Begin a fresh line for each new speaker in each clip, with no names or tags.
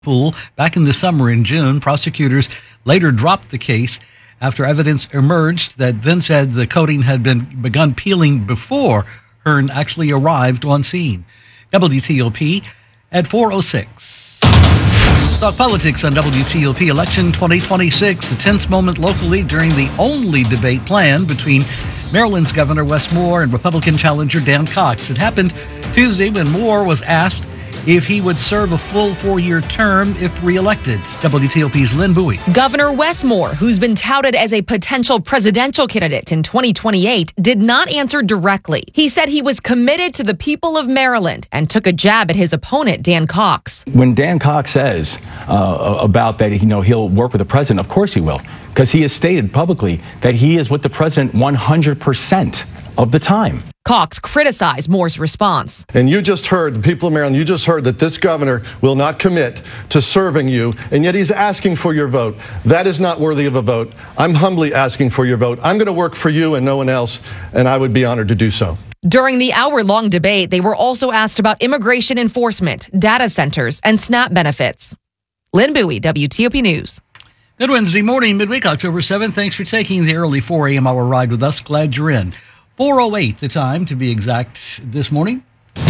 pool back in the summer in June. Prosecutors later dropped the case after evidence emerged that then said the coating had been begun peeling before Hearn actually arrived on scene. WTOP at 4:06. Talk politics on WTOP. Election 2026, a tense moment locally during the only debate planned between Maryland's Governor Wes Moore and Republican challenger Dan Cox. It happened Tuesday when Moore was asked if he would serve a full 4-year term if reelected. WTOP's Lynn Bowie.
Governor Wes Moore, who's been touted as a potential presidential candidate in 2028, did not answer directly. He said he was committed to the people of Maryland and took a jab at his opponent, Dan Cox.
When Dan Cox says about that, he'll work with the president, of course he will, because he has stated publicly that he is with the president 100% of the time.
Cox criticized Moore's response.
And you just heard, the people of Maryland, you just heard that this governor will not commit to serving you, and yet he's asking for your vote. That is not worthy of a vote. I'm humbly asking for your vote. I'm going to work for you and no one else, and I would be honored to do so.
During the hour-long debate, they were also asked about immigration enforcement, data centers, and SNAP benefits. Lynn Bowie, WTOP News.
Good Wednesday morning, midweek, October 7th. Thanks for taking the early 4 a.m. hour ride with us. Glad you're in. 4:08 the time, to be exact, this morning.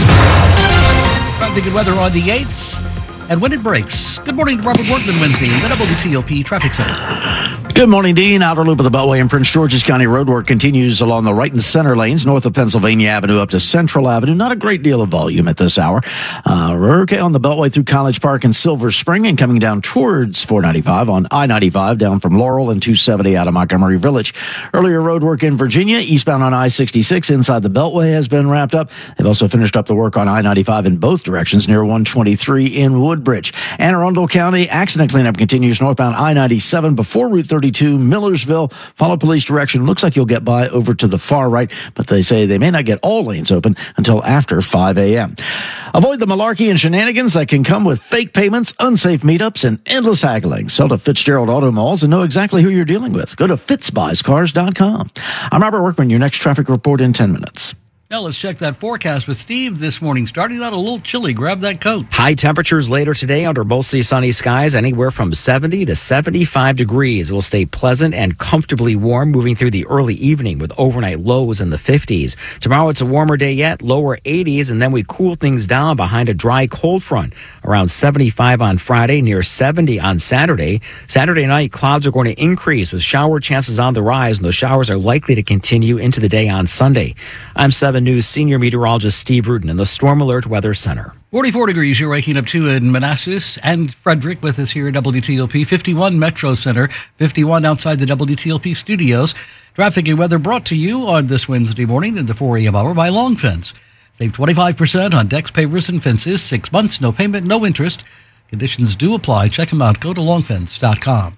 Traffic and weather on the 8th. And when it breaks. Good morning to Robert Workman Wednesday in the WTOP Traffic Center.
Good morning, Dean. Outer loop of the Beltway in Prince George's County road work continues along the right and center lanes, north of Pennsylvania Avenue up to Central Avenue. Not a great deal of volume at this hour. We're okay on the Beltway through College Park and Silver Spring and coming down towards 495 on I-95 down from Laurel and 270 out of Montgomery Village. Earlier road work in Virginia, eastbound on I-66 inside the Beltway has been wrapped up. They've also finished up the work on I-95 in both directions near 123 in Woodbridge. Anne Arundel County accident cleanup continues northbound I-97 before Route 32, Millersville. Follow police direction. Looks like you'll get by over to the far right, but they say they may not get all lanes open until after 5 a.m. Avoid the malarkey and shenanigans that can come with fake payments, unsafe meetups, and endless haggling. Sell to Fitzgerald Auto Malls and know exactly who you're dealing with. Go to fitzbuyscars.com. I'm Robert Workman, your next traffic report in 10 minutes.
Now let's check that forecast with Steve this morning. Starting out a little chilly. Grab that coat.
High temperatures later today under mostly sunny skies, anywhere from 70 to 75 degrees. It will stay pleasant and comfortably warm moving through the early evening with overnight lows in the 50s. Tomorrow it's a warmer day yet, lower 80s, and then we cool things down behind a dry cold front. Around 75 on Friday, near 70 on Saturday. Saturday night, clouds are going to increase with shower chances on the rise, and those showers are likely to continue into the day on Sunday. I'm 7 News senior meteorologist Steve Rudin in the Storm Alert Weather Center.
44 degrees you're waking up to in Manassas and Frederick with us here at WTOP. 51 Metro Center, 51 outside the WTOP studios. Traffic and weather brought to you on this Wednesday morning in the 4 a.m. hour by Long Fence. Save 25% on decks, pavers, and fences. 6 months, no payment, no interest. Conditions do apply. Check them out. Go to longfence.com.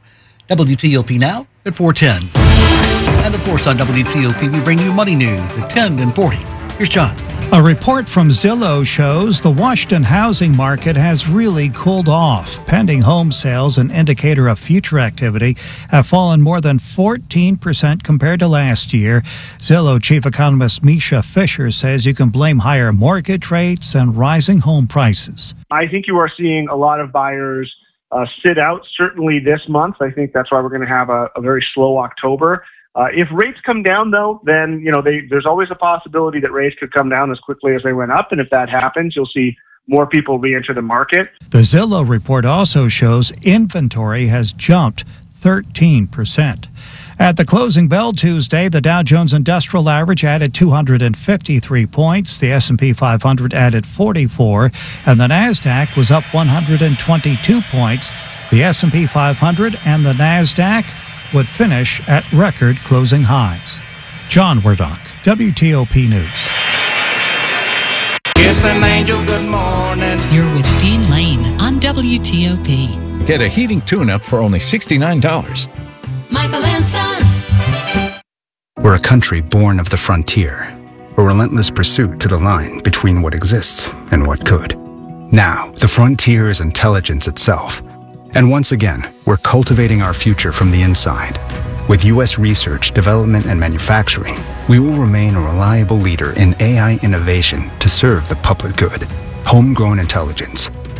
WTOP now at 4:10. And of course on WTOP we bring you money news at 10 and 40. Here's John.
A report from Zillow shows the Washington housing market has really cooled off. Pending home sales, an indicator of future activity, have fallen more than 14% compared to last year. Zillow chief economist Misha Fisher says you can blame higher mortgage rates and rising home prices.
I think you are seeing a lot of buyers sit out, certainly this month. I think that's why we're going to have a very slow October. If rates come down, though, then there's always a possibility that rates could come down as quickly as they went up. And if that happens, you'll see more people re-enter the market.
The Zillow report also shows inventory has jumped 13%. At the closing bell Tuesday, the Dow Jones Industrial Average added 253 points, the S&P 500 added 44, and the NASDAQ was up 122 points. The S&P 500 and the NASDAQ would finish at record closing highs. John Werdock, WTOP News.
Kiss an angel, good morning.
You're with Dean Lane on WTOP.
Get a heating tune-up for only $69.
Michael and Son.
We're a country born of the frontier, a relentless pursuit to the line between what exists and what could. Now, the frontier is intelligence itself. And once again, we're cultivating our future from the inside. With U.S. research, development, and manufacturing, we will remain a reliable leader in AI innovation to serve the public good. Homegrown intelligence.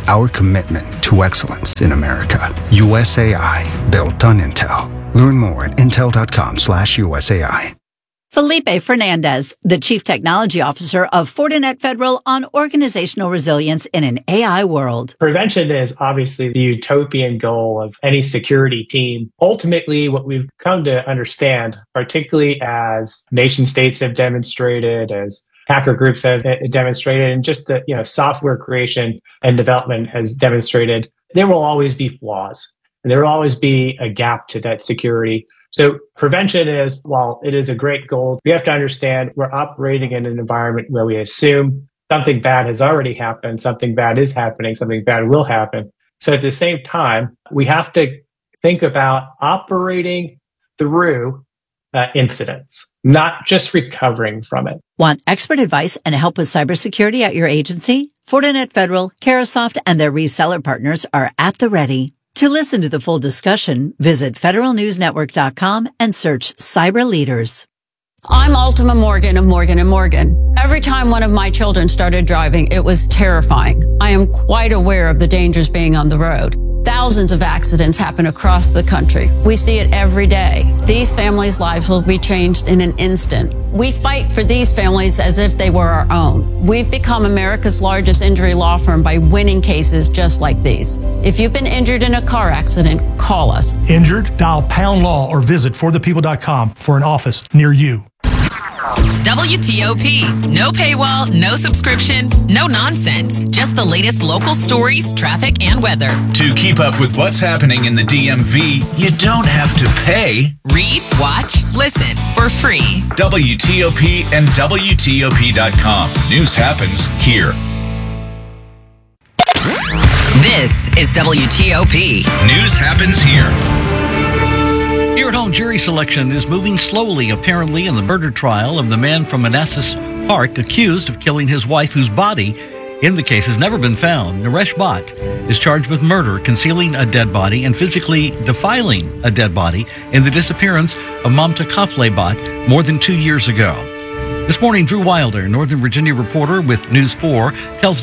our commitment to excellence in America. USAI, built on Intel. Learn more at intel.com/USAI.
Felipe Fernandez, the Chief Technology Officer of Fortinet Federal on organizational resilience in an AI world.
Prevention is obviously the utopian goal of any security team. Ultimately, what we've come to understand, particularly as nation states have demonstrated, as hacker groups have demonstrated, and just the software creation and development has demonstrated, there will always be flaws. And there will always be a gap to that security. So prevention is, while it is a great goal, we have to understand we're operating in an environment where we assume something bad has already happened, something bad is happening, something bad will happen. So at the same time, we have to think about operating through incidents, not just recovering from it.
Want expert advice and help with cybersecurity at your agency? Fortinet Federal, Carahsoft, and their reseller partners are at the ready. To listen to the full discussion, visit federalnewsnetwork.com and search Cyber Leaders.
I'm Ultima Morgan of Morgan & Morgan. Every time one of my children started driving, it was terrifying. I am quite aware of the dangers being on the road. Thousands of accidents happen across the country. We see it every day. These families' lives will be changed in an instant. We fight for these families as if they were our own. We've become America's largest injury law firm by winning cases just like these. If you've been injured in a car accident, call us.
Injured? Dial #law or visit forthepeople.com for an office near you.
WTOP. No paywall, no subscription, no nonsense. Just the latest local stories, traffic, and weather.
To keep up with what's happening in the DMV, you don't have to pay.
Read, watch, listen for free.
WTOP and WTOP.com. News happens here.
This is WTOP.
News happens here.
Here at home, jury selection is moving slowly, apparently, in the murder trial of the man from Manassas Park accused of killing his wife, whose body in the case has never been found. Naresh Bhatt is charged with murder, concealing a dead body, and physically defiling a dead body in the disappearance of Mamta Kafle Bhatt more than 2 years ago. This morning, Drew Wilder, Northern Virginia reporter with News 4, tells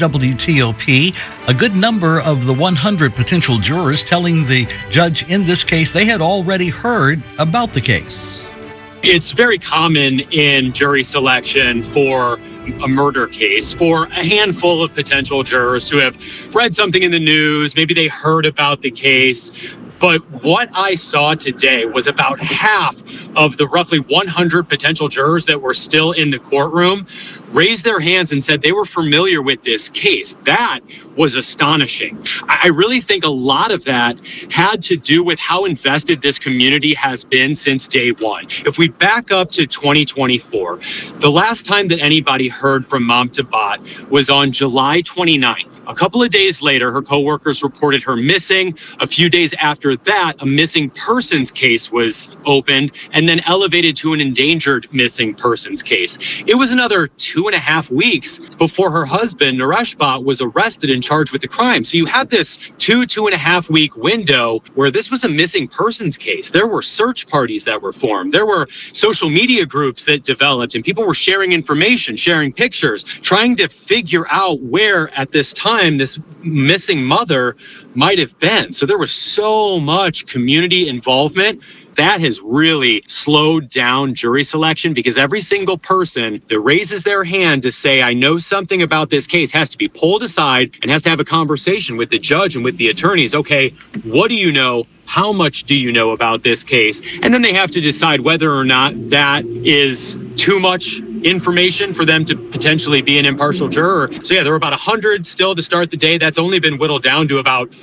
WTOP a good number of the 100 potential jurors telling the judge in this case they had already heard about the case.
It's very common in jury selection for a murder case for a handful of potential jurors who have read something in the news, maybe they heard about the case. But what I saw today was about half of the roughly 100 potential jurors that were still in the courtroom raised their hands and said they were familiar with this case. That was astonishing. I really think a lot of that had to do with how invested this community has been since day one. If we back up to 2024, the last time that anybody heard from Mamta Bhatt was on July 29th. A couple of days later, her coworkers reported her missing. A few days after that, a missing persons case was opened and then elevated to an endangered missing persons case. It was another 2.5 weeks before her husband, Naresh Bhatt, was arrested and charged with the crime. So you had this 2.5 week window where this was a missing persons case. There were search parties that were formed. There were social media groups that developed, and people were sharing information, sharing pictures, trying to figure out where at this time this missing mother might have been. So there was so much community involvement. That has really slowed down jury selection because every single person that raises their hand to say, I know something about this case, has to be pulled aside and has to have a conversation with the judge and with the attorneys. Okay, what do you know? How much do you know about this case? And then they have to decide whether or not that is too much information for them to potentially be an impartial juror. So yeah, there were about 100 still to start the day. That's only been whittled down to about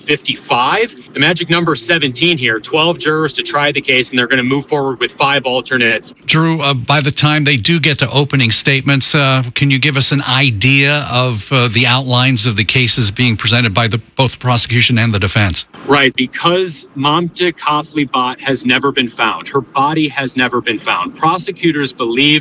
55. The magic number is 17 here, 12 jurors to try the case, and they're going to move forward with 5 alternates.
Drew, by the time they do get to opening statements, can you give us an idea of the outlines of the cases being presented by both the prosecution and the defense?
Right, because Mamta Kafle Bhatt has never been found. Her body has never been found. Prosecutors believe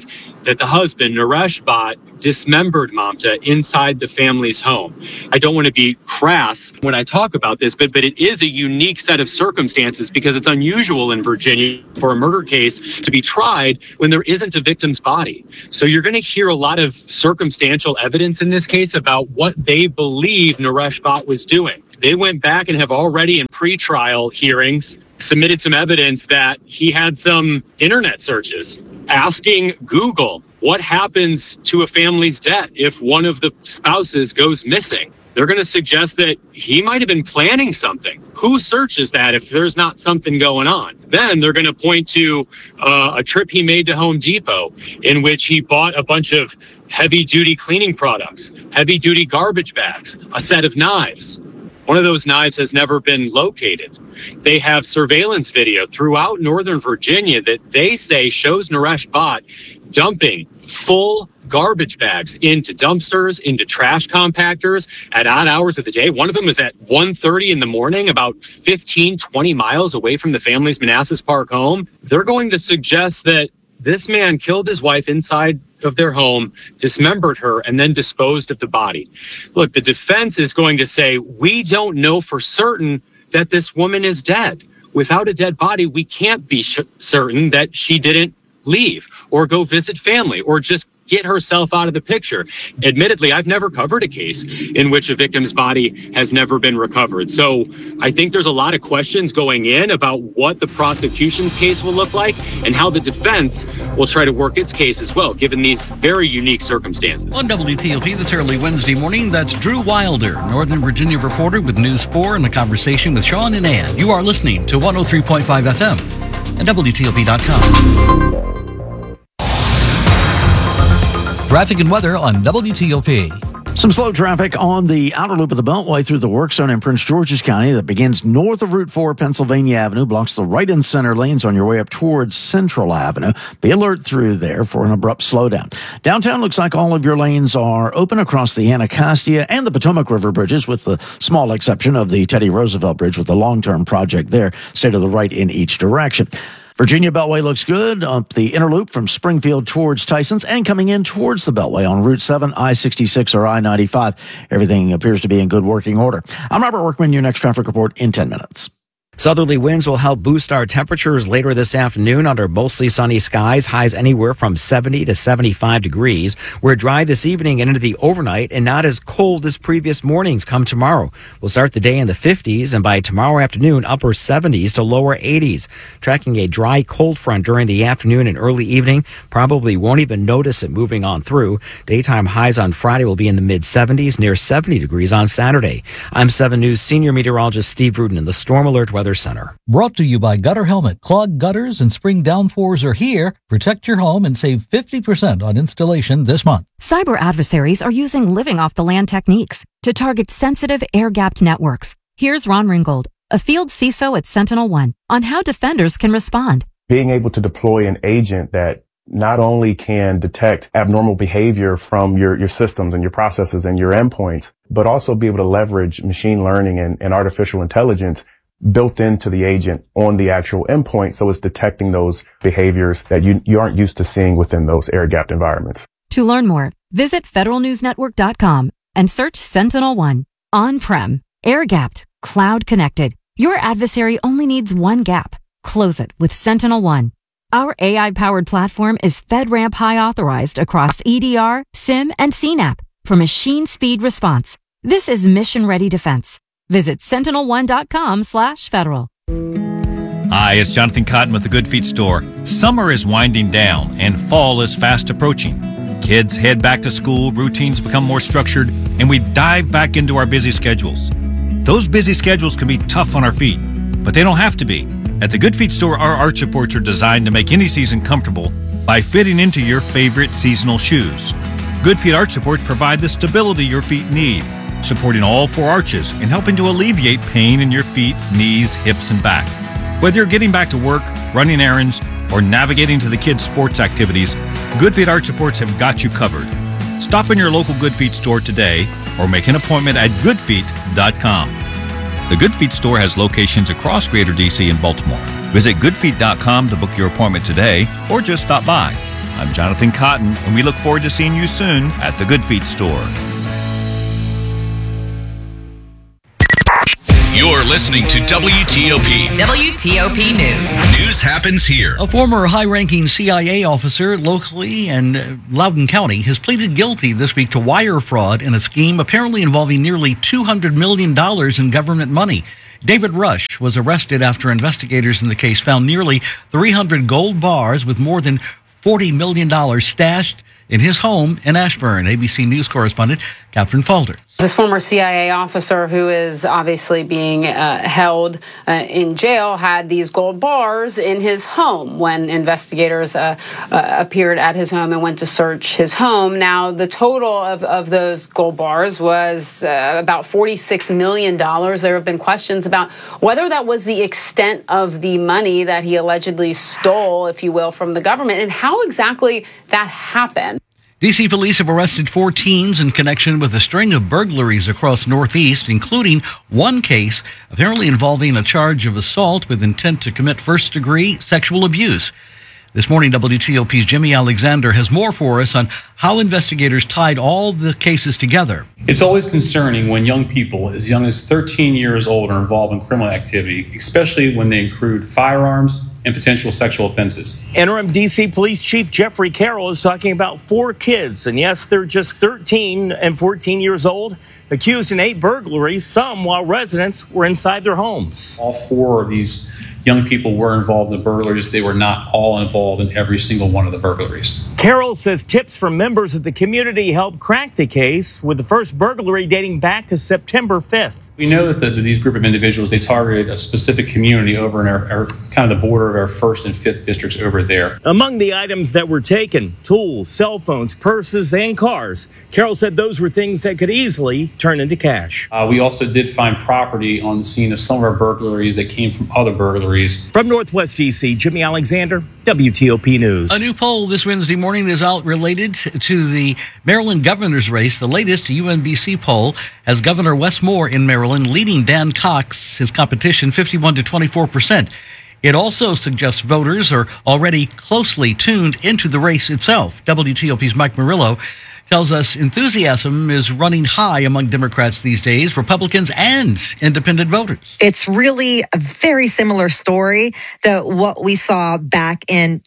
that the husband, Naresh Bhatt, dismembered Mamta inside the family's home. I don't want to be crass when I talk about this, but it is a unique set of circumstances because it's unusual in Virginia for a murder case to be tried when there isn't a victim's body. So you're going to hear a lot of circumstantial evidence in this case about what they believe Naresh Bhatt was doing. They went back and have already in pretrial hearings submitted some evidence that he had some internet searches asking Google what happens to a family's debt if one of the spouses goes missing. They're going to suggest that he might have been planning something. Who searches that if there's not something going on? Then they're going to point to a trip he made to Home Depot in which he bought a bunch of heavy-duty cleaning products, heavy-duty garbage bags, a set of knives. One of those knives has never been located. They have surveillance video throughout Northern Virginia that they say shows Naresh Bhatt dumping full garbage bags into dumpsters, into trash compactors at odd hours of the day. One of them was at 1:30 in the morning, about 15, 20 miles away from the family's Manassas Park home. They're going to suggest that this man killed his wife inside of their home, dismembered her, and then disposed of the body. Look, the defense is going to say, we don't know for certain that this woman is dead. Without a dead body, we can't be certain that she didn't leave or go visit family or just get herself out of the picture. Admittedly, I've never covered a case in which a victim's body has never been recovered. So I think there's a lot of questions going in about what the prosecution's case will look like and how the defense will try to work its case as well, given these very unique circumstances.
On WTOP this early Wednesday morning, that's Drew Wilder, Northern Virginia reporter with News 4 and a conversation with Sean and Ann. You are listening to 103.5 FM and WTOP.com. Traffic and weather on WTOP.
Some slow traffic on the outer loop of the Beltway through the work zone in Prince George's County that begins north of Route 4 Pennsylvania Avenue, blocks the right and center lanes on your way up towards Central Avenue. Be alert through there for an abrupt slowdown. Downtown looks like all of your lanes are open across the Anacostia and the Potomac River bridges, with the small exception of the Teddy Roosevelt Bridge with the long-term project there, stay to the right in each direction. Virginia Beltway looks good up the inner loop from Springfield towards Tysons and coming in towards the Beltway on Route 7, I-66 or I-95. Everything appears to be in good working order. I'm Robert Workman, your next traffic report in 10 minutes.
Southerly winds will help boost our temperatures later this afternoon under mostly sunny skies, highs anywhere from 70 to 75 degrees. We're dry this evening and into the overnight and not as cold as previous mornings come tomorrow. We'll start the day in the 50s and by tomorrow afternoon, upper 70s to lower 80s. Tracking a dry cold front during the afternoon and early evening. Probably won't even notice it moving on through. Daytime highs on Friday will be in the mid 70s, near 70 degrees on Saturday. I'm 7 News senior meteorologist Steve Rudin in the Storm Alert Weather Center.
Brought to you by Gutter Helmet. Clogged gutters and spring downpours are here. Protect your home and save 50% on installation this month.
Cyber adversaries are using living off the land techniques to target sensitive air-gapped networks. Here's Ron Ringgold, a field CISO at Sentinel One, on how defenders can respond.
Being able to deploy an agent that not only can detect abnormal behavior from your systems and your processes and your endpoints, but also be able to leverage machine learning and artificial intelligence built into the agent on the actual endpoint, so it's detecting those behaviors that you aren't used to seeing within those air-gapped environments.
To learn more, visit federalnewsnetwork.com and search Sentinel One. On-prem, air-gapped, cloud-connected. Your adversary only needs one gap. Close it with Sentinel One. Our AI-powered platform is FedRAMP High authorized across EDR, SIM, and CNAP for machine speed response. This is mission-ready defense. Visit sentinelone.com/federal.
Hi, it's Jonathan Cotton with the Good Feet Store. Summer is winding down and fall is fast approaching. Kids head back to school, routines become more structured, and we dive back into our busy schedules. Those busy schedules can be tough on our feet, but they don't have to be. At the Good Feet Store, our arch supports are designed to make any season comfortable by fitting into your favorite seasonal shoes. Good Feet arch supports provide the stability your feet need, supporting all four arches and helping to alleviate pain in your feet, knees, hips, and back. Whether you're getting back to work, running errands, or navigating to the kids' sports activities, Good Feet Arch Supports have got you covered. Stop in your local Good Feet store today or make an appointment at goodfeet.com. The Good Feet store has locations across Greater DC and Baltimore. Visit goodfeet.com to book your appointment today or just stop by. I'm Jonathan Cotton, and we look forward to seeing you soon at the Good Feet store.
You're listening to WTOP.
WTOP News.
News happens here.
A former high-ranking CIA officer locally in Loudoun County has pleaded guilty this week to wire fraud in a scheme apparently involving nearly $200 million in government money. David Rush was arrested after investigators in the case found nearly 300 gold bars with more than $40 million stashed in his home in Ashburn. ABC News correspondent Catherine Falder.
This former CIA officer, who is obviously being held in jail, had these gold bars in his home when investigators appeared at his home and went to search his home. Now, the total of those gold bars was about $46 million. There have been questions about whether that was the extent of the money that he allegedly stole, if you will, from the government, and how exactly that happened.
D.C. police have arrested 4 teens in connection with a string of burglaries across Northeast, including one case apparently involving a charge of assault with intent to commit first-degree sexual abuse. This morning, WTOP's Jimmy Alexander has more for us on how investigators tied all the cases together.
It's always concerning when young people as young as 13 years old are involved in criminal activity, especially when they include firearms and potential sexual offenses.
Interim D.C. Police Chief Jeffrey Carroll is talking about 4 kids, and yes, they're just 13 and 14 years old, accused in 8 burglaries, some while residents were inside their homes.
All 4 of these young people were involved in burglaries. They were not all involved in every single one of the burglaries.
Carroll says tips from members of the community helped crack the case, with the first burglary dating back to September 5th.
We know that these group of individuals, they targeted a specific community over in our kind of the border of our 1st and 5th districts over there.
Among the items that were taken, tools, cell phones, purses, and cars. Carroll said those were things that could easily turn into cash.
We also did find property on the scene of some of our burglaries that came from other burglaries.
From Northwest D.C., Jimmy Alexander, WTOP News.
A new poll this Wednesday morning is out related to the Maryland governor's race. The latest UNBC poll has Governor Wes Moore in Maryland leading Dan Cox, his competition, 51 to 24%. It also suggests voters are already closely tuned into the race itself. WTOP's Mike Murillo tells us enthusiasm is running high among Democrats these days, Republicans and independent voters.
It's really a very similar story to what we saw back in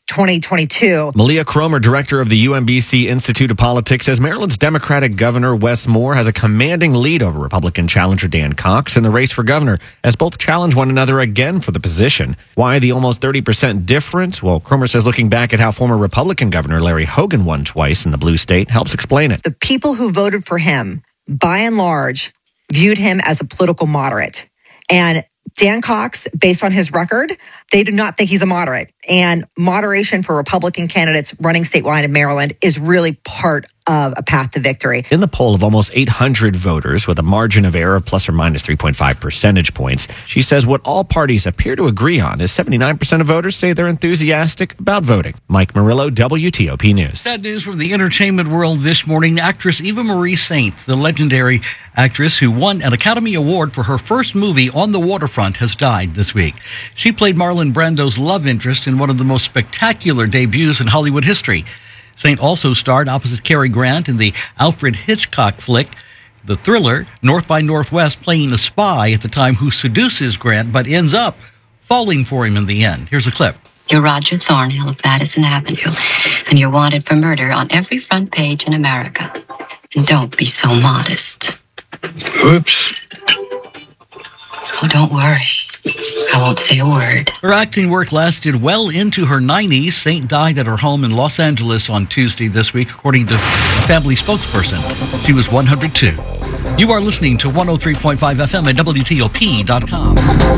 2022.
Malia Cromer, director of the UMBC Institute of Politics, says Maryland's Democratic Governor Wes Moore has a commanding lead over Republican challenger Dan Cox in the race for governor, as both challenge one another again for the position. Why the almost 30% difference? Well, Cromer says looking back at how former Republican Governor Larry Hogan won twice in the blue state helps explain it.
The people who voted for him, by and large, viewed him as a political moderate. And Dan Cox, based on his record, they do not think he's a moderate. And moderation for Republican candidates running statewide in Maryland is really part of a path to victory.
In the poll of almost 800 voters with a margin of error of plus or minus 3.5 percentage points, she says what all parties appear to agree on is 79% of voters say they're enthusiastic about voting. Mike Murillo, WTOP News.
Sad news from the entertainment world this morning. Actress Eva Marie Saint, the legendary actress who won an Academy Award for her first movie On the Waterfront, has died this week. She played Marlon Brando's love interest in one of the most spectacular debuts in Hollywood history. Saint also starred opposite Cary Grant in the Alfred Hitchcock flick, the thriller North by Northwest, playing a spy at the time who seduces Grant but ends up falling for him in the end. Here's a clip.
You're Roger Thornhill of Madison Avenue, and you're wanted for murder on every front page in America. And don't be so modest.
Oops.
Oh, don't worry. I won't say a word.
Her acting work lasted well into her 90s. Saint died at her home in Los Angeles on Tuesday this week, according to a family spokesperson. She was 102. You are listening to 103.5 FM at WTOP.com.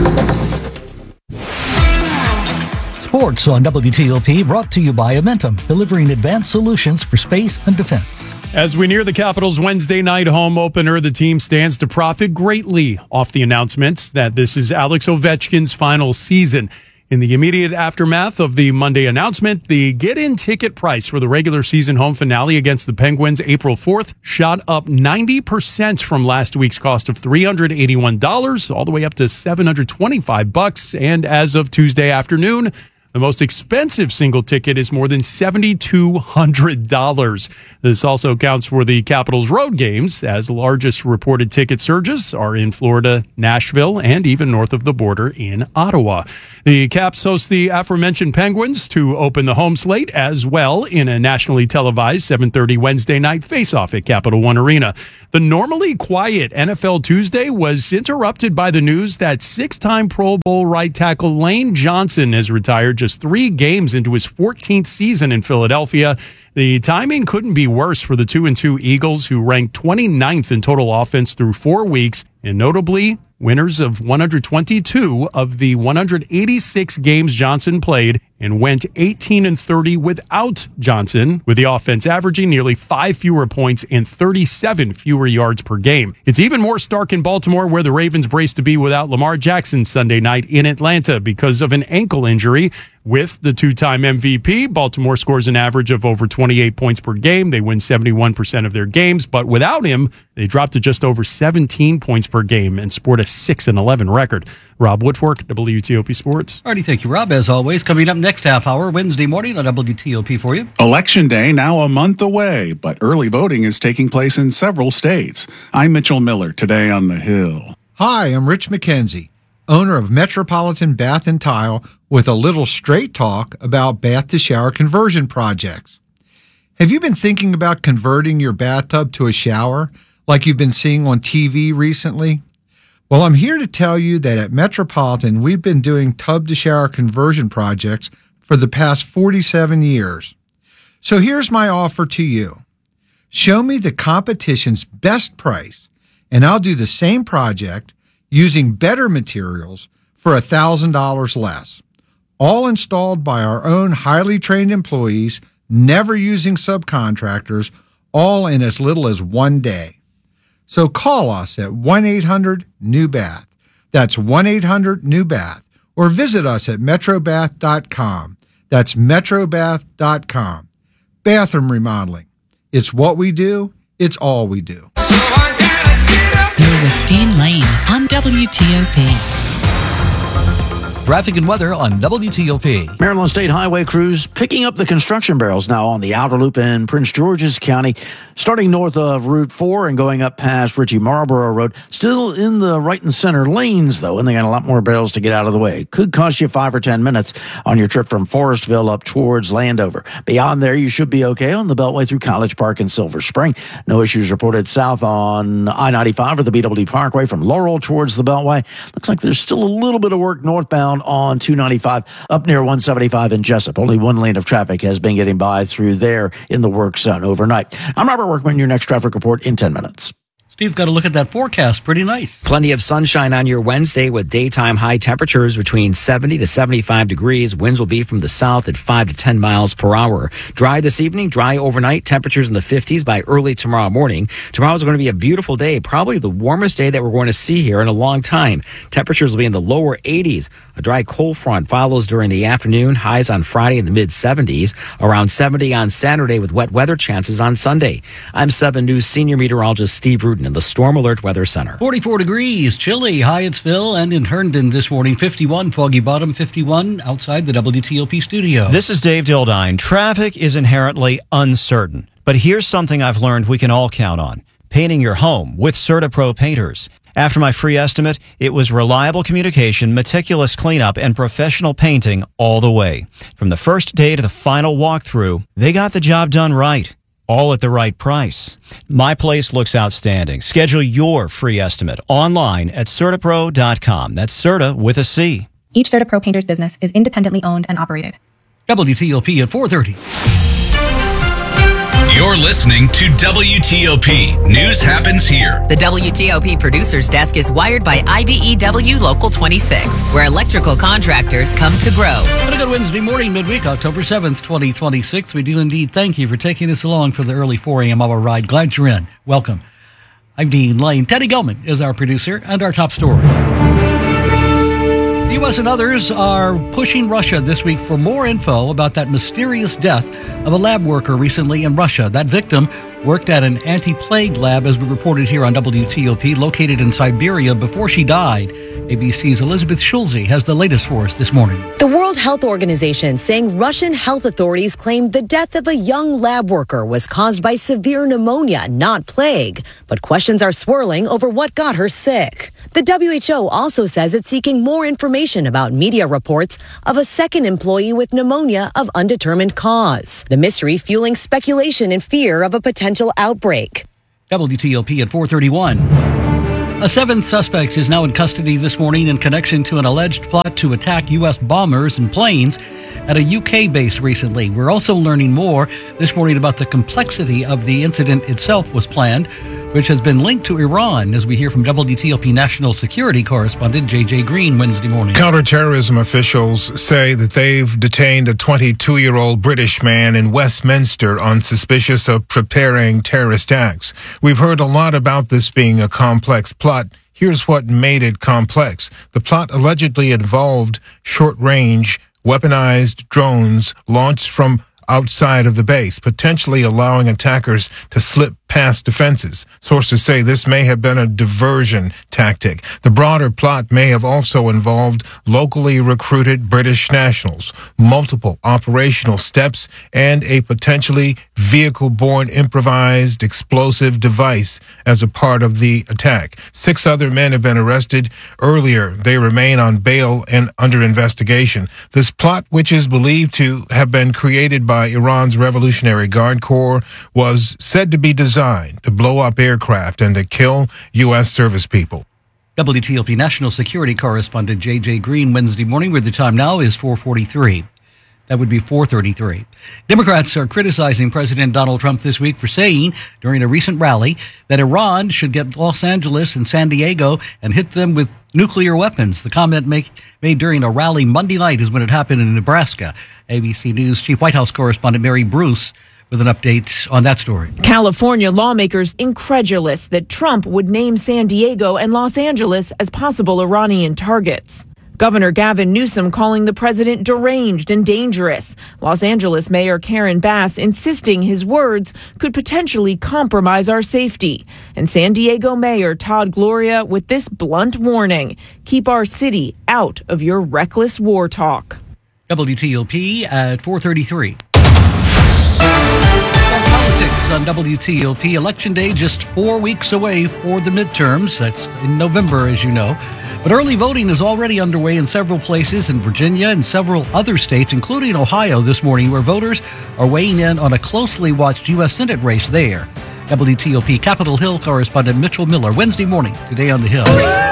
Sports on WTOP, brought to you by Amentum, delivering advanced solutions for space and defense.
As we near the Capitals' Wednesday night home opener, the team stands to profit greatly off the announcement that this is Alex Ovechkin's final season. In the immediate aftermath of the Monday announcement, the get-in ticket price for the regular season home finale against the Penguins April 4th shot up 90% from last week's cost of $381 all the way up to $725. And as of Tuesday afternoon, The most expensive single ticket is more than $7,200. This also counts for the Capitals road games, as the largest reported ticket surges are in Florida, Nashville, and even north of the border in Ottawa. The Caps host the aforementioned Penguins to open the home slate as well in a nationally televised 7:30 Wednesday night face-off at Capital One Arena. The normally quiet NFL Tuesday was interrupted by the news that six-time Pro Bowl right tackle Lane Johnson has retired just 3 games into his 14th season in Philadelphia. The timing couldn't be worse for the 2-2 Eagles, who ranked 29th in total offense through 4 weeks, and notably winners of 122 of the 186 games Johnson played, and went 18-30 without Johnson, with the offense averaging nearly 5 fewer points and 37 fewer yards per game. It's even more stark in Baltimore, where the Ravens braced to be without Lamar Jackson Sunday night in Atlanta because of an ankle injury. With the 2-time MVP, Baltimore scores an average of over 28 points per game. They win 71% of their games, but without him, they dropped to just over 17 points per game and sport a 6-11 record. Rob Woodfork, WTOP Sports.
Alrighty, thank you, Rob. As always, coming up next half hour, Wednesday morning on WTOP for you.
Election Day now a month away, but early voting is taking place in several states. I'm Mitchell Miller, today on The Hill.
Hi, I'm Rich McKenzie, owner of Metropolitan Bath and Tile, with a little straight talk about bath-to-shower conversion projects. Have you been thinking about converting your bathtub to a shower like you've been seeing on TV recently? Well, I'm here to tell you that at Metropolitan, we've been doing tub-to-shower conversion projects for the past 47 years. So here's my offer to you. Show me the competition's best price, and I'll do the same project using better materials for $1,000 less. All installed by our own highly trained employees, never using subcontractors, all in as little as 1 day. So call us at 1-800-NEW-BATH. That's 1-800-NEW-BATH. Or visit us at metrobath.com. That's metrobath.com. Bathroom remodeling. It's what we do. It's all we do.
You're with Dean Lane on WTOP.
Traffic and weather on WTOP.
Maryland State Highway crews picking up the construction barrels now on the outer loop in Prince George's County, starting north of Route 4 and going up past Ritchie Marlboro Road. Still in the right and center lanes, though, and they got a lot more barrels to get out of the way. Could cost you 5 or 10 minutes on your trip from Forestville up towards Landover. Beyond there, you should be okay on the Beltway through College Park and Silver Spring. No issues reported south on I-95 or the BWD Parkway from Laurel towards the Beltway. Looks like there's still a little bit of work northbound on 295 up near 175 in Jessup. Only one lane of traffic has been getting by through there in the work zone overnight. I'm Robert Workman, your next traffic report in 10 minutes.
Steve's got to look at that forecast. Pretty nice.
Plenty of sunshine on your Wednesday with daytime high temperatures between 70 to 75 degrees. Winds will be from the south at 5 to 10 miles per hour. Dry this evening, dry overnight. Temperatures in the 50s by early tomorrow morning. Tomorrow's going to be a beautiful day, probably the warmest day that we're going to see here in a long time. Temperatures will be in the lower 80s. A dry cold front follows during the afternoon. Highs on Friday in the mid-70s. Around 70 on Saturday with wet weather chances on Sunday. I'm 7 News senior meteorologist Steve Rudin in the Storm Alert Weather Center.
44 degrees, chilly, Hyattsville and in Herndon this morning. 51, Foggy Bottom, 51 outside the WTOP studio.
This is Dave Dildine. Traffic is inherently uncertain, but here's something I've learned we can all count on. Painting your home with CertaPro painters. After my free estimate, it was reliable communication, meticulous cleanup, and professional painting all the way. From the first day to the final walkthrough, they got the job done right. All at the right price. My place looks outstanding. Schedule your free estimate online at CertaPro.com. That's Certa with a C.
Each CertaPro painter's business is independently owned and operated.
WTOP at 4:30.
You're listening to WTOP. News happens here.
The WTOP producer's desk is wired by IBEW Local 26, where electrical contractors come to grow.
On a good Wednesday morning, midweek, October 7th, 2026. We do indeed thank you for taking us along for the early 4 a.m. hour ride. Glad you're in. Welcome. I'm Dean Lane. Teddy Gelman is our producer and our top story. The U.S. and others are pushing Russia this week for more info about that mysterious death of a lab worker recently in Russia. That victim worked at an anti-plague lab, as we reported here on WTOP, located in Siberia before she died. ABC's Elizabeth Schulze has the latest for us this morning.
The World Health Organization saying Russian health authorities claimed the death of a young lab worker was caused by severe pneumonia, not plague. But questions are swirling over what got her sick. The WHO also says it's seeking more information about media reports of a second employee with pneumonia of undetermined cause. The mystery fueling speculation and fear of a potential outbreak.
WTOP at 4:31. A seventh suspect is now in custody this morning in connection to an alleged plot to attack U.S. bombers and planes at a UK base recently. We're also learning more this morning about the complexity of the incident itself was planned, which has been linked to Iran, as we hear from WTOP national security correspondent J.J. Green Wednesday morning.
Counterterrorism officials say that they've detained a 22-year-old British man in Westminster on suspicion of preparing terrorist acts. We've heard a lot about this being a complex plot. Here's what made it complex. The plot allegedly involved short-range, weaponized drones launched from outside of the base, potentially allowing attackers to slip past defenses. Sources say this may have been a diversion tactic. The broader plot may have also involved locally recruited British nationals, multiple operational steps, and a potentially vehicle-borne improvised explosive device as a part of the attack. 6 other men have been arrested earlier. They remain on bail and under investigation. This plot, which is believed to have been created by Iran's Revolutionary Guard Corps, was said to be designed to blow up aircraft and to kill U.S. service people.
WTOP national security correspondent J.J. Green Wednesday morning, where the time now is 4:43. That would be 4:33. Democrats are criticizing President Donald Trump this week for saying during a recent rally that Iran should get Los Angeles and San Diego and hit them with nuclear weapons. The comment made during a rally Monday night is when it happened in Nebraska. ABC News Chief White House correspondent Mary Bruce with an update on that story.
California lawmakers incredulous that Trump would name San Diego and Los Angeles as possible Iranian targets. Governor Gavin Newsom calling the president deranged and dangerous. Los Angeles Mayor Karen Bass insisting his words could potentially compromise our safety. And San Diego Mayor Todd Gloria with this blunt warning: keep our city out of your reckless war talk.
WTOP at 4:33. Politics on WTOP. Election Day just 4 weeks away for the midterms. That's in November, as you know. But early voting is already underway in several places in Virginia and several other states, including Ohio this morning, where voters are weighing in on a closely watched U.S. Senate race there. WTOP Capitol Hill correspondent Mitchell Miller, Wednesday morning, today on the Hill.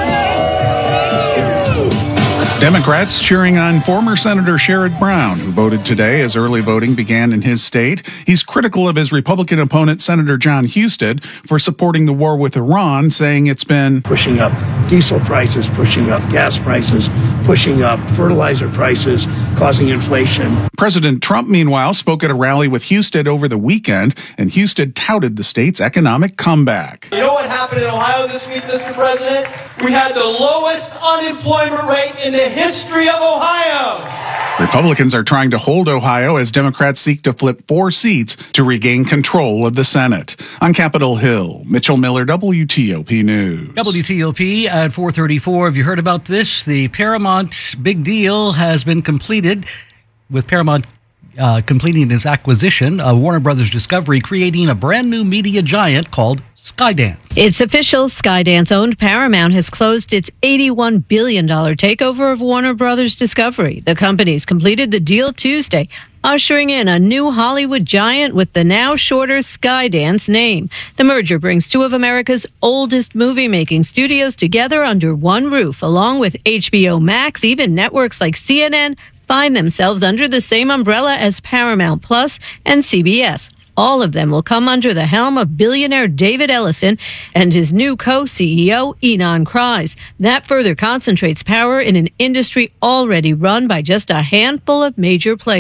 Democrats cheering on former Senator Sherrod Brown, who voted today as early voting began in his state. He's critical of his Republican opponent, Senator John Husted, for supporting the war with Iran, saying it's been
pushing up diesel prices, pushing up gas prices, pushing up fertilizer prices, causing inflation.
President Trump, meanwhile, spoke at a rally with Husted over the weekend, and Husted touted the state's economic comeback.
You know what happened in Ohio this week, Mr. President? We had the lowest unemployment rate in the history of Ohio.
Republicans are trying to hold Ohio as Democrats seek to flip 4 seats to regain control of the Senate. On Capitol Hill, Mitchell Miller, WTOP News.
WTOP at 4:34. Have you heard about this? The Paramount big deal has been completed, with Paramount completing its acquisition of Warner Brothers Discovery, creating a brand new media giant called Skydance.
It's official. Skydance-owned Paramount has closed its $81 billion takeover of Warner Brothers Discovery. The companies completed the deal Tuesday, ushering in a new Hollywood giant with the now shorter Skydance name. The merger brings 2 of America's oldest movie-making studios together under one roof, along with HBO Max. Even networks like CNN find themselves under the same umbrella as Paramount Plus and CBS. All of them will come under the helm of billionaire David Ellison and his new co-CEO, Ynon Kreiz. That further concentrates power in an industry already run by just a handful of major players.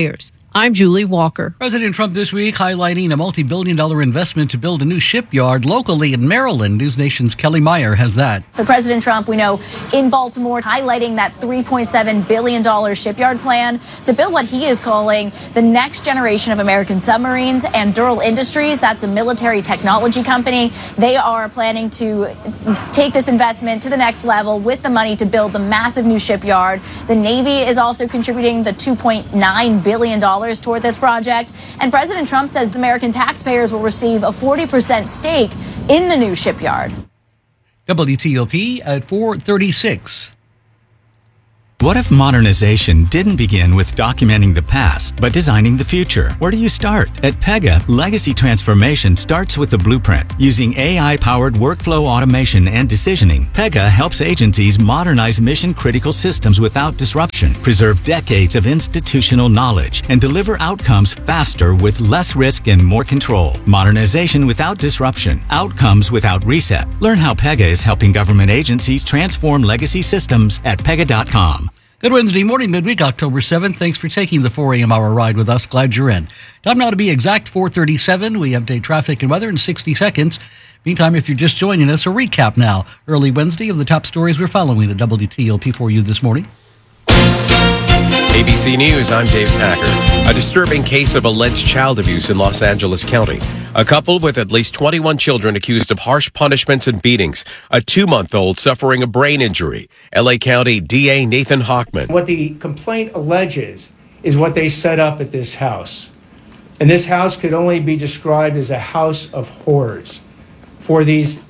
I'm Julie Walker.
President Trump this week highlighting a multi-billion-dollar investment to build a new shipyard locally in Maryland. News Nation's Kelly Meyer has that.
So President Trump, we know, in Baltimore, highlighting that $3.7 billion shipyard plan to build what he is calling the next generation of American submarines. And Durrell Industries, that's a military technology company, they are planning to take this investment to the next level with the money to build the massive new shipyard. The Navy is also contributing the $2.9 billion toward this project. And President Trump says the American taxpayers will receive a 40% stake in the new shipyard.
WTOP at 4:36.
What if modernization didn't begin with documenting the past, but designing the future? Where do you start? At Pega, legacy transformation starts with the blueprint. Using AI-powered workflow automation and decisioning, Pega helps agencies modernize mission-critical systems without disruption, preserve decades of institutional knowledge, and deliver outcomes faster with less risk and more control. Modernization without disruption, outcomes without reset. Learn how Pega is helping government agencies transform legacy systems at Pega.com.
Good Wednesday morning, midweek, October 7th. Thanks for taking the 4 a.m. hour ride with us. Glad you're in. Time now to be exact, 4:37. We update traffic and weather in 60 seconds. Meantime, if you're just joining us, a recap now. Early Wednesday of the top stories we're following at WTOP for you this morning.
ABC News, I'm Dave Packer. A disturbing case of alleged child abuse in Los Angeles County. A couple with at least 21 children accused of harsh punishments and beatings. A 2-month-old suffering a brain injury. L.A. County DA Nathan Hochman.
What the complaint alleges is what they set up at this house. And this house could only be described as a house of horrors for these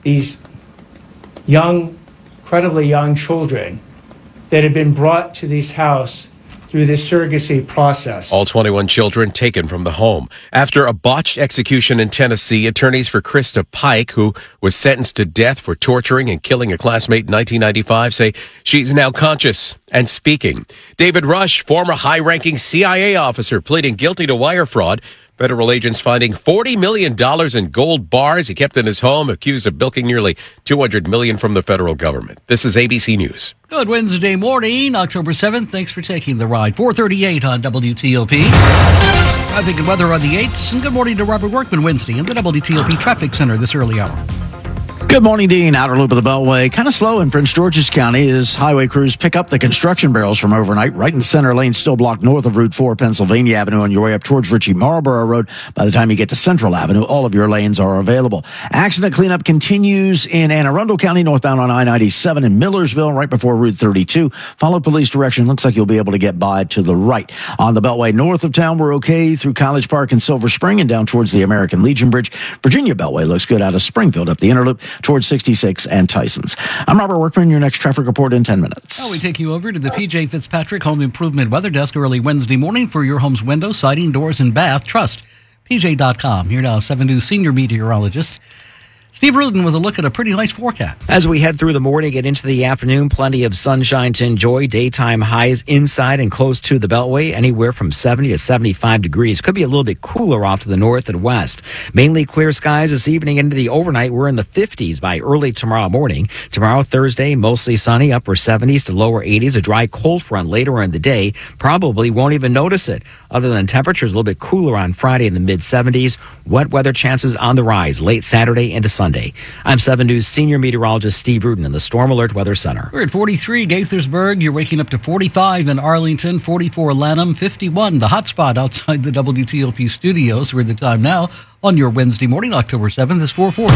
young, incredibly young children that had been brought to this house through this surrogacy process.
All 21 children taken from the home. After a botched execution in Tennessee, attorneys for Krista Pike, who was sentenced to death for torturing and killing a classmate in 1995, say she's now conscious and speaking. David Rush, former high-ranking CIA officer, pleading guilty to wire fraud. Federal agents finding $40 million in gold bars he kept in his home, accused of bilking nearly $200 million from the federal government. This is ABC News.
Good Wednesday morning, October 7th. Thanks for taking the ride. 4:38 on WTOP. Traffic and weather on the 8th. And good morning to Robert Workman Wednesday in the WTOP Traffic Center this early hour.
Good morning, Dean. Outer loop of the Beltway. Kind of slow in Prince George's County as highway crews pick up the construction barrels from overnight. Right in the center lane, still blocked north of Route 4, Pennsylvania Avenue on your way up towards Ritchie Marlborough Road. By the time you get to Central Avenue, all of your lanes are available. Accident cleanup continues in Anne Arundel County, northbound on I-97 in Millersville, right before Route 32. Follow police direction. Looks like you'll be able to get by to the right. On the Beltway north of town, we're okay through College Park and Silver Spring and down towards the American Legion Bridge. Virginia Beltway looks good out of Springfield up the inner loop towards 66 and Tyson's. I'm Robert Workman. Your next traffic report in 10 minutes.
Now we take you over to the PJ Fitzpatrick Home Improvement Weather Desk early Wednesday morning for your home's window, siding, doors, and bath. Trust PJ.com. Here now, 7 News senior meteorologist Steve Rudin with a look at a pretty nice forecast.
As we head through the morning and into the afternoon, plenty of sunshine to enjoy. Daytime highs inside and close to the Beltway, anywhere from 70 to 75 degrees. Could be a little bit cooler off to the north and west. Mainly clear skies this evening into the overnight. We're in the 50s by early tomorrow morning. Tomorrow, Thursday, mostly sunny, upper 70s to lower 80s. A dry cold front later in the day. Probably won't even notice it. Other than temperatures, a little bit cooler on Friday in the mid-70s. Wet weather chances on the rise late Saturday into Sunday. I'm 7 News senior meteorologist Steve Rudin in the Storm Alert Weather Center.
We're at 43 Gaithersburg. You're waking up to 45 in Arlington, 44 Lanham, 51 the hot spot outside the WTOP studios. We're at the time now on your Wednesday morning, October 7th. It's 4:40.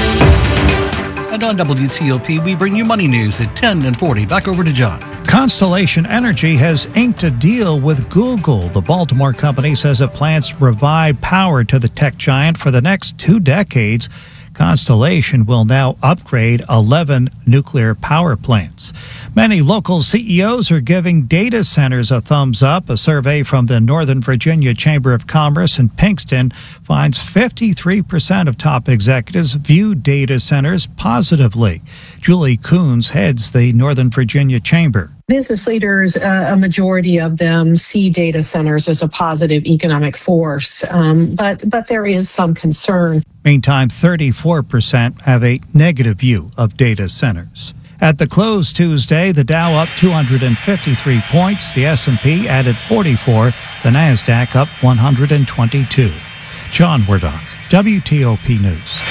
And on WTOP, we bring you money news at 10 and 40. Back over to John.
Constellation Energy has inked a deal with Google. The Baltimore company says it plans to provide power to the tech giant for the next 2 decades. Constellation will now upgrade 11 nuclear power plants. Many local CEOs are giving data centers a thumbs up. A survey from the Northern Virginia Chamber of Commerce in Pinkston finds 53% of top executives view data centers positively. Julie Coons heads the Northern Virginia Chamber.
Business leaders, a majority of them see data centers as a positive economic force, but there is some concern.
Meantime, 34% have a negative view of data centers. At the close Tuesday, the Dow up 253 points, the S&P added 44, the Nasdaq up 122. John Wardock, WTOP News.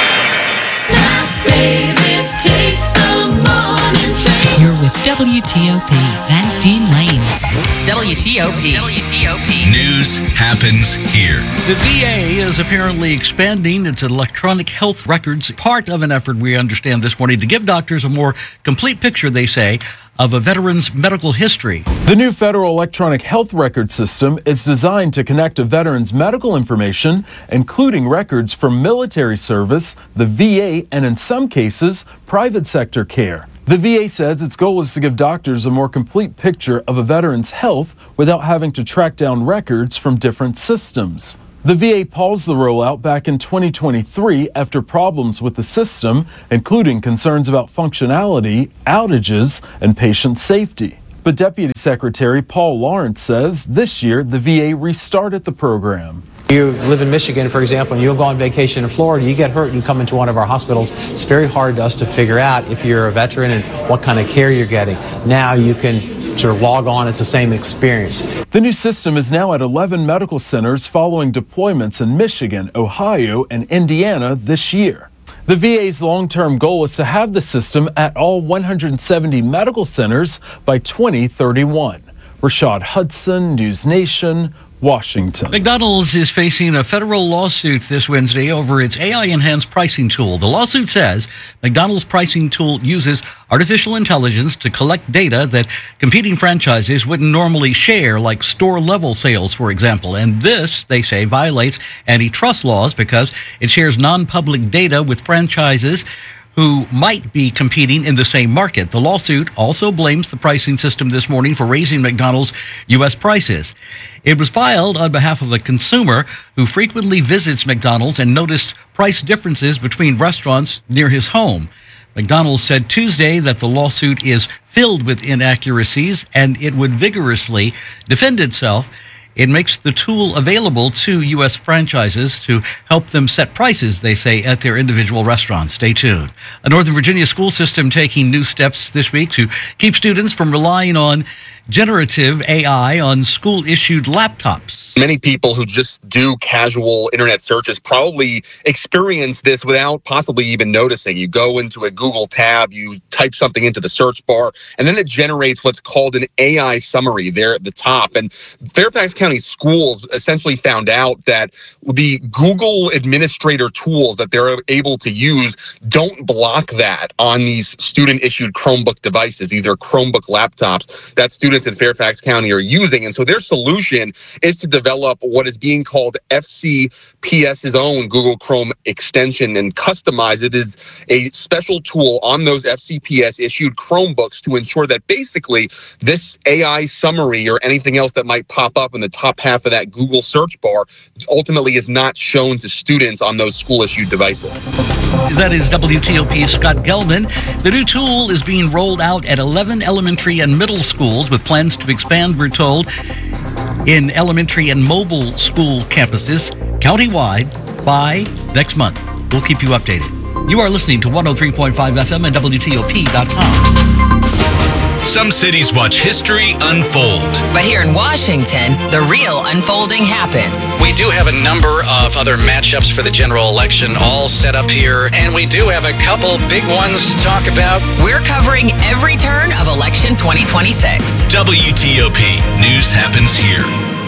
You're with WTOP, Van Dean Lane. WTOP.
News happens here.
The VA is apparently expanding its electronic health records, part of an effort we understand this morning to give doctors a more complete picture, they say, of a veteran's medical history.
The new federal electronic health record system is designed to connect a veteran's medical information, including records from military service, the VA, and in some cases, private sector care. The VA says its goal is to give doctors a more complete picture of a veteran's health without having to track down records from different systems. The VA paused the rollout back in 2023 after problems with the system, including concerns about functionality, outages, and patient safety. But Deputy Secretary Paul Lawrence says this year the VA restarted the program.
You live in Michigan, for example, and you'll go on vacation in Florida, you get hurt and you come into one of our hospitals. It's very hard to us to figure out if you're a veteran and what kind of care you're getting. Now you can sort of log on, it's the same experience.
The new system is now at 11 medical centers following deployments in Michigan, Ohio, and Indiana this year. The VA's long-term goal is to have the system at all 170 medical centers by 2031. Rashad Hudson, News Nation, Washington.
McDonald's is facing a federal lawsuit this Wednesday over its AI-enhanced pricing tool. The lawsuit says McDonald's pricing tool uses artificial intelligence to collect data that competing franchises wouldn't normally share, like store-level sales, for example. And this, they say, violates antitrust laws because it shares non-public data with franchises who might be competing in the same market. The lawsuit also blames the pricing system this morning for raising McDonald's U.S. prices. It was filed on behalf of a consumer who frequently visits McDonald's and noticed price differences between restaurants near his home. McDonald's said Tuesday that the lawsuit is filled with inaccuracies and it would vigorously defend itself. It makes the tool available to U.S. franchises to help them set prices, they say, at their individual restaurants. Stay tuned. A Northern Virginia school system taking new steps this week to keep students from relying on generative AI on school-issued laptops.
Many people who just do casual internet searches probably experience this without possibly even noticing. You go into a Google tab, you type something into the search bar, and then it generates what's called an AI summary there at the top. And Fairfax County Schools essentially found out that the Google administrator tools that they're able to use don't block that on these student-issued Chromebook devices, these are Chromebook laptops that students in Fairfax County are using. And so their solution is to develop what is being called FCPS's own Google Chrome extension and customize it as a special tool on those FCPS issued Chromebooks to ensure that basically this AI summary or anything else that might pop up in the top half of that Google search bar ultimately is not shown to students on those school issued devices.
That is WTOP's Scott Gelman. The new tool is being rolled out at 11 elementary and middle schools with plans to expand, we're told, in elementary and mobile school campuses countywide by next month. We'll keep you updated. You are listening to 103.5 FM and WTOP.com.
Some cities watch history unfold.
But here in Washington, the real unfolding happens.
We do have a number of other matchups for the general election all set up here, and we do have a couple big ones to talk about.
We're covering every turn of election 2026.
WTOP. News happens here.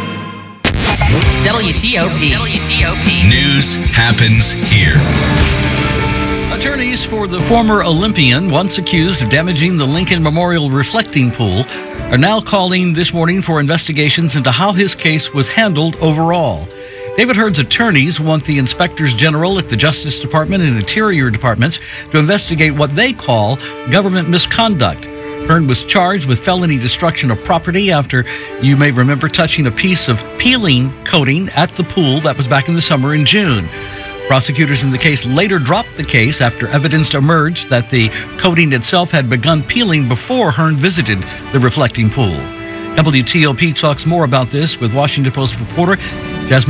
WTOP.
News happens here.
Attorneys for the former Olympian, once accused of damaging the Lincoln Memorial reflecting pool, are now calling this morning for investigations into how his case was handled overall. David Hurd's attorneys want the inspectors general at the Justice Department and Interior Departments to investigate what they call government misconduct. Hurd was charged with felony destruction of property after, you may remember, touching a piece of peeling coating at the pool. That was back in the summer in June. Prosecutors in the case later dropped the case after evidence emerged that the coating itself had begun peeling before Hearn visited the reflecting pool. WTOP talks more about this with Washington Post reporter Jasmine Golden.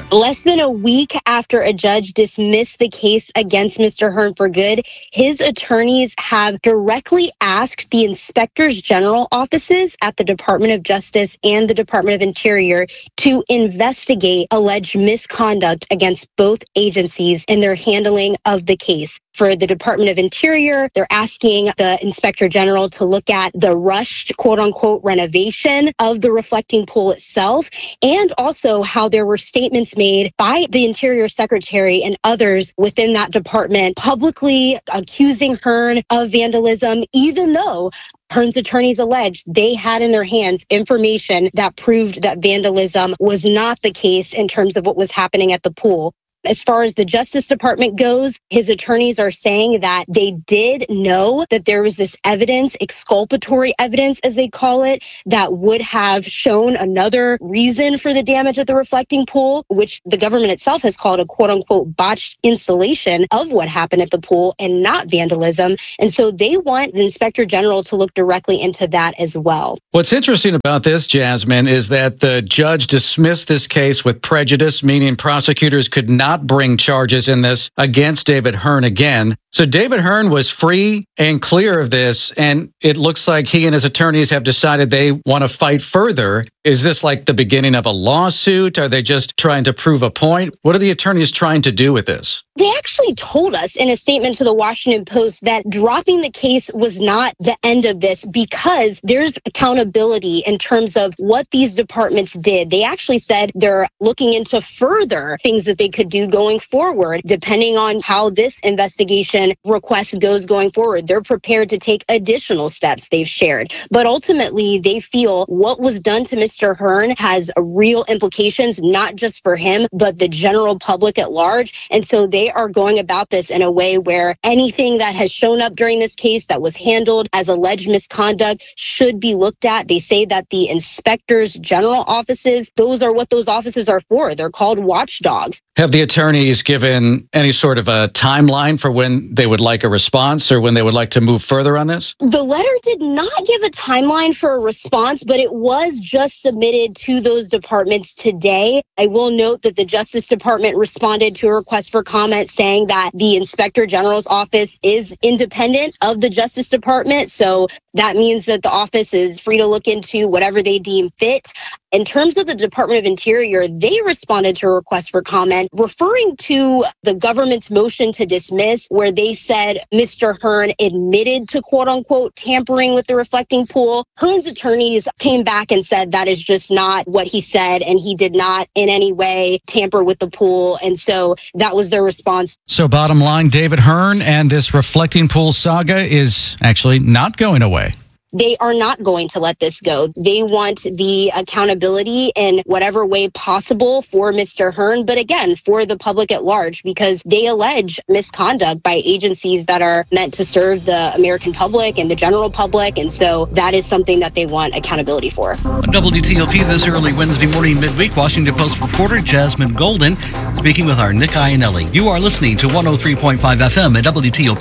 Less than a week after a judge dismissed the case against Mr. Hearn for good, his attorneys have directly asked the inspectors general offices at the Department of Justice and the Department of Interior to investigate alleged misconduct against both agencies in their handling of the case. For the Department of Interior, they're asking the Inspector General to look at the rushed, quote-unquote, renovation of the reflecting pool itself, and also how there were statements made by the Interior Secretary and others within that department publicly accusing Hearn of vandalism, even though Hearn's attorneys alleged they had in their hands information that proved that vandalism was not the case in terms of what was happening at the pool. As far as the Justice Department goes, his attorneys are saying that they did know that there was this evidence, exculpatory evidence, as they call it, that would have shown another reason for the damage at the reflecting pool, which the government itself has called a quote-unquote botched installation of what happened at the pool and not vandalism. And so they want the Inspector General to look directly into that as well.
What's interesting about this, Jasmine, is that the judge dismissed this case with prejudice, meaning prosecutors could not bring charges in this against David Hearn again. So David Hearn was free and clear of this, and it looks like he and his attorneys have decided they want to fight further. Is this like the beginning of a lawsuit? Are they just trying to prove a point? What are the attorneys trying to do with this?
They actually told us in a statement to the Washington Post that dropping the case was not the end of this because there's accountability in terms of what these departments did. They actually said they're looking into further things that they could do going forward, depending on how this investigation request goes going forward. They're prepared to take additional steps, they've shared. But ultimately, they feel what was done to Mr. Hearn has real implications, not just for him, but the general public at large. And so they are going about this in a way where anything that has shown up during this case that was handled as alleged misconduct should be looked at. They say that the inspectors general offices, those are what those offices are for. They're called watchdogs.
Have the attorneys given any sort of a timeline for when they would like a response or when they would like to move further on this?
The letter did not give a timeline for a response, but it was just submitted to those departments today. I will note that the Justice Department responded to a request for comment saying that the Inspector General's office is independent of the Justice Department. So that means that the office is free to look into whatever they deem fit. In terms of the Department of Interior, they responded to a request for comment referring to the government's motion to dismiss, where they said Mr. Hearn admitted to quote-unquote tampering with the reflecting pool. Hearn's attorneys came back and said that is just not what he said, and he did not in any way tamper with the pool. And so that was their response.
So bottom line, David Hearn and this reflecting pool saga is actually not going away.
They are not going to let this go. They want the accountability in whatever way possible for Mr. Hearn, but again, for the public at large, because they allege misconduct by agencies that are meant to serve the American public and the general public. And so that is something that they want accountability for.
On WTOP this early Wednesday morning, midweek, Washington Post reporter Jasmine Golden speaking with our Nick Iannelli. You are listening to 103.5 FM at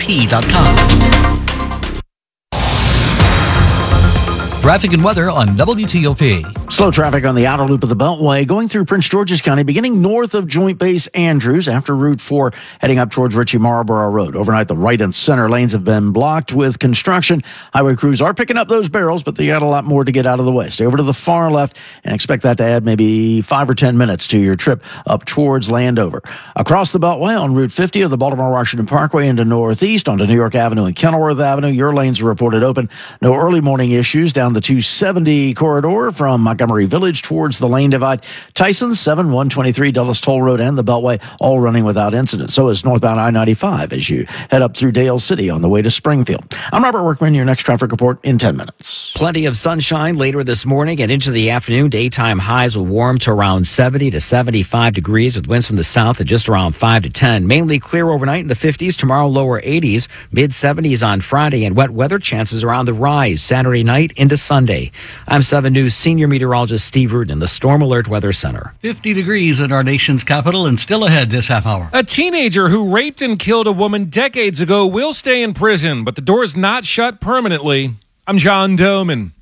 WTOP.com. Traffic and weather on WTOP.
Slow traffic on the outer loop of the Beltway going through Prince George's County, beginning north of Joint Base Andrews after Route 4, heading up towards Ritchie Marlboro Road. Overnight, the right and center lanes have been blocked with construction. Highway crews are picking up those barrels, but they got a lot more to get out of the way. Stay over to the far left and expect that to add maybe 5 or 10 minutes to your trip up towards Landover. Across the Beltway on Route 50 of the Baltimore-Washington Parkway into Northeast onto New York Avenue and Kenilworth Avenue, your lanes are reported open. No early morning issues down the 270 corridor from Montgomery Village towards the Lane Divide. Tyson, 7123 Dulles Toll Road and the Beltway all running without incident. So is northbound I-95 as you head up through Dale City on the way to Springfield. I'm Robert Workman, your next traffic report in 10 minutes.
Plenty of sunshine later this morning and into the afternoon. Daytime highs will warm to around 70 to 75 degrees with winds from the south at just around 5 to 10. Mainly clear overnight in the 50s. Tomorrow, lower 80s, mid 70s on Friday, and wet weather chances are on the rise Saturday night into Sunday. I'm 7 News senior meteorologist Steve Rudin in the Storm Alert Weather Center.
50 degrees in our nation's capital and still ahead this half hour.
A teenager who raped and killed a woman decades ago will stay in prison, but the door is not shut permanently. I'm John Doman.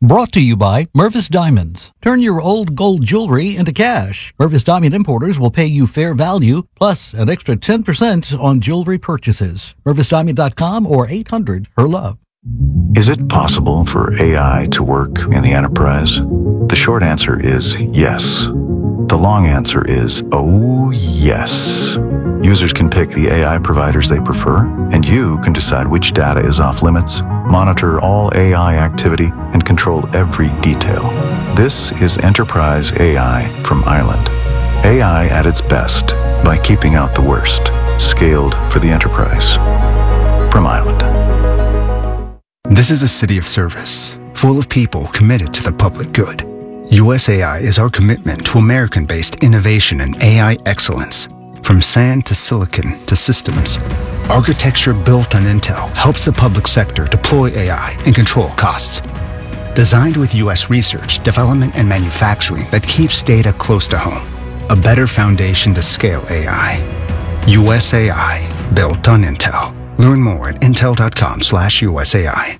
Brought to you by Mervis Diamonds. Turn your old gold jewelry into cash. Mervis Diamond Importers will pay you fair value, plus an extra 10% on jewelry purchases. MervisDiamond.com or 800-HER-LOVE.
Is it possible for AI to work in the enterprise? The short answer is yes. The long answer is, oh yes. Users can pick the AI providers they prefer, and you can decide which data is off limits, monitor all AI activity, and control every detail. This is Enterprise AI from Island. AI at its best by keeping out the worst. Scaled for the enterprise. From Island.
This is a city of service, full of people committed to the public good. USAI is our commitment to American-based innovation and AI excellence. From sand to silicon to systems, architecture built on Intel helps the public sector deploy AI and control costs. Designed with U.S. research, development, and manufacturing that keeps data close to home. A better foundation to scale AI. USAI, built on Intel. Learn more at intel.com/USAI.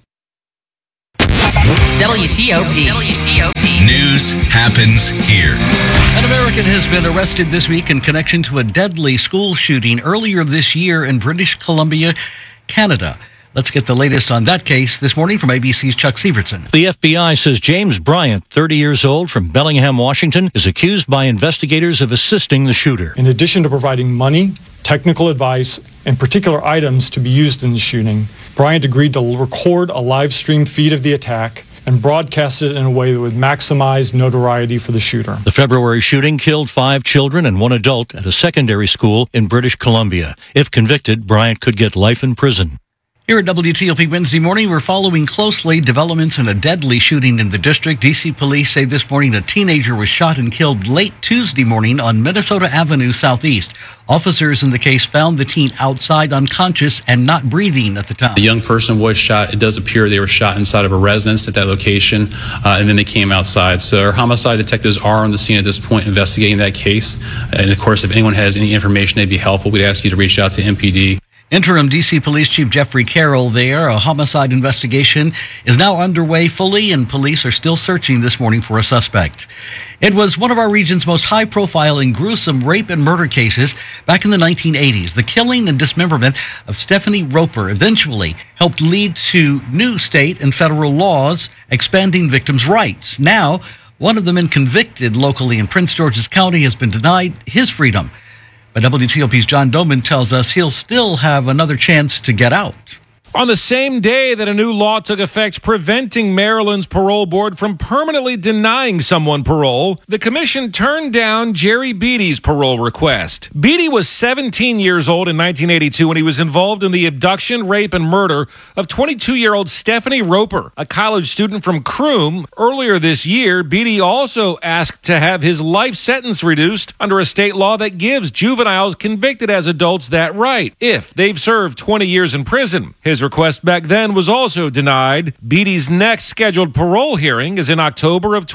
WTOP. News happens here.
An American has been arrested this week in connection to a deadly school shooting earlier this year in British Columbia, Canada. Let's get the latest on that case this morning from ABC's Chuck Severson.
The FBI says James Bryant, 30 years old, from Bellingham, Washington, is accused by investigators of assisting the shooter.
In addition to providing money, technical advice, and particular items to be used in the shooting, Bryant agreed to record a live stream feed of the attack and broadcast it in a way that would maximize notoriety for the shooter.
The February shooting killed 5 children and 1 adult at a secondary school in British Columbia. If convicted, Bryant could get life in prison.
Here at WTOP Wednesday morning, we're following closely developments in a deadly shooting in the district. D.C. police say this morning a teenager was shot and killed late Tuesday morning on Minnesota Avenue Southeast. Officers in the case found the teen outside unconscious and not breathing at the time.
The young person was shot. It does appear they were shot inside of a residence at that location, and then they came outside. So our homicide detectives are on the scene at this point investigating that case. And, of course, if anyone has any information that'd be helpful, we'd ask you to reach out to MPD.
Interim D.C. Police Chief Jeffrey Carroll there. A homicide investigation is now underway fully, and police are still searching this morning for a suspect. It was one of our region's most high-profile and gruesome rape and murder cases back in the 1980s. The killing and dismemberment of Stephanie Roper eventually helped lead to new state and federal laws expanding victims' rights. Now, one of the men convicted locally in Prince George's County has been denied his freedom. But WTOP's John Doman tells us he'll still have another chance to get out.
On the same day that a new law took effect preventing Maryland's parole board from permanently denying someone parole, the commission turned down Jerry Beatty's parole request. Beatty was 17 years old in 1982 when he was involved in the abduction, rape, and murder of 22-year-old Stephanie Roper, a college student from Croom. Earlier this year, Beatty also asked to have his life sentence reduced under a state law that gives juveniles convicted as adults that right, if they've served 20 years in prison. His request back then was also denied. Beatty's next scheduled parole hearing is in October of